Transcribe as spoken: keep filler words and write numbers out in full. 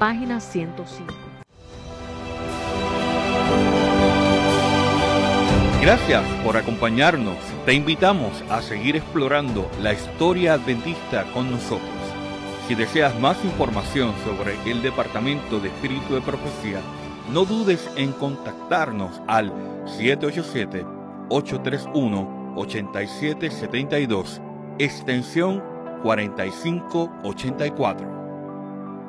página ciento cinco. Gracias por acompañarnos. Te invitamos a seguir explorando la historia adventista con nosotros. Si deseas más información sobre el Departamento de Espíritu de Profecía, no dudes en contactarnos al siete ocho siete, ocho tres uno, ocho siete siete dos, extensión cuarenta y cinco ochenta y cuatro.